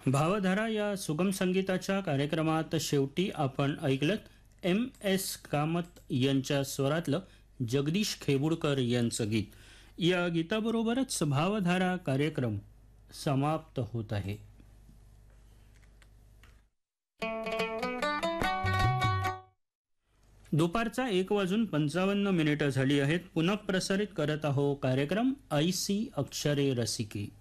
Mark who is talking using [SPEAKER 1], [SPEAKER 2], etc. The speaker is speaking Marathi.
[SPEAKER 1] भावधारा या सुगम संगीताच्या कार्यक्रमात शेवटी आपण ऐकलत एम एस कामत यांच्या स्वरातलं जगदीश खेबुडकर यांचं गीत. या गीताबरोबरच भावधारा कार्यक्रम समाप्त होत आहे. दुपारचा 1:55 झाली आहेत. पुन्हा प्रसारित करत आहो कार्यक्रम ऐसी अक्षरे रसिके.